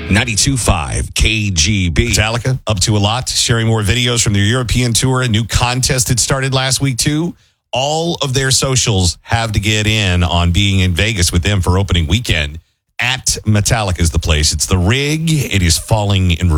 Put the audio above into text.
92.5 KGB. Metallica, up to a lot, sharing more videos from their European tour. A new contest that started last week, too. All of their socials have to get in on being in Vegas with them for opening weekend. At Metallica is the place. It's the Rig. It is falling in